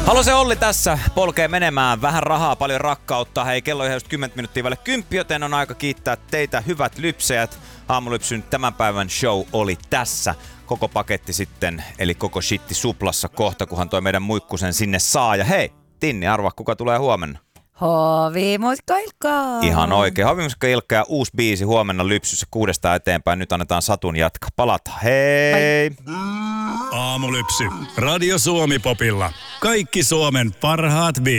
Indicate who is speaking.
Speaker 1: Halo, se Olli tässä. Polkee menemään. Vähän rahaa, paljon rakkautta. Hei, kello on ihan just 10 minuuttia vaille 10, joten on aika kiittää teitä, hyvät lypsejät. Aamulypsyn tämän päivän show oli tässä. Koko paketti sitten, eli koko shitti suplassa kohta, kunhan toi meidän muikkusen sinne saa. Ja hei, Tinni, arvaa kuka tulee huomenna?
Speaker 2: Hovimuskka Ilkka.
Speaker 1: Ihan oikein. Hovimuskka Ilkka ja uusi biisi huomenna lypsyssä 6 eteenpäin. Nyt annetaan Satun jatka. Palata. Hei!
Speaker 3: Aamulypsy. Radio Suomi Popilla. Kaikki Suomen parhaat